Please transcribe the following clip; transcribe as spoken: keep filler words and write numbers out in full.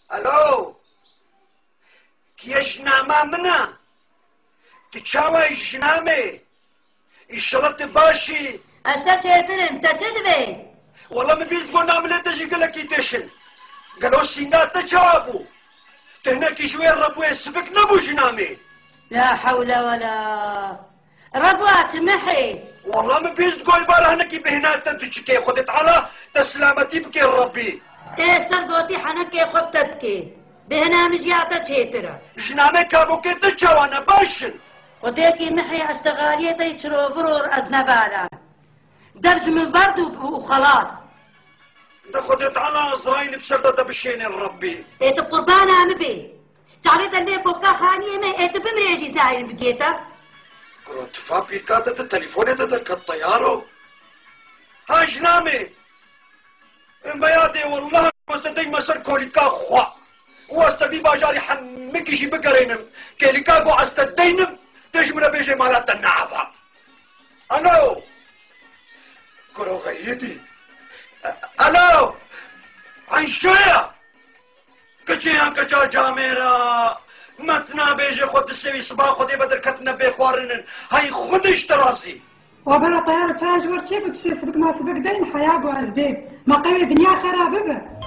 الو كيش ناما منا تشاوي جنامي الشرط باشي اشتا تشيترن تجدوي والله ما بيز تقول نعمل تجي قالك يدشن قالوا سينات تشابو تهناك شوي الربو يسبك نبو جنامي لا حول ولا ربوات محي والله ما بيز تقول بارا هناك بهنات تدشكي خدت على تسلامتي بكي الربي ايش تلقوتي حنكي خبتتكي بهنا مجياتا تشيترا جنامي كابو كي تشاوانا باشن وديكي محي اشتغالية يشرو فرور ازنبالا دبج من برد وخلاص ده خدت على ازراين بسردة بشين الربي ايت قربانا مبي تعريت اللي بوكا خانية ما ايت بمريجي زاين بقيتا كنت فابي كاتت التليفون تدرك الطيارو ها جنامي بيادي والله واستدي مسر كوليكا خوا واستدي باجاري حمكي شي بقرينم كوليكا قو استدينم تجمنا بيجي مالات النعفة الو كرو غيدي الو عن شوية كجيان كجا جاميرا متنا بيجي خود السوي صباح خودي بدر كتنا بيخوارنن هاي خودش تراسي وبلا طيارة تاج ورشيك وتشي سبك ما سبك دين حياة وأسباب ما قوي دنيا خرابة.